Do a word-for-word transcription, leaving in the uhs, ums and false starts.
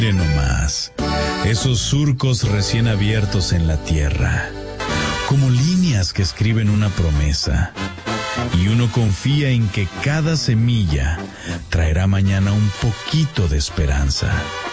Miren nomás, esos surcos recién abiertos en la tierra, como líneas que escriben una promesa. Y uno confía en que cada semilla traerá mañana un poquito de esperanza.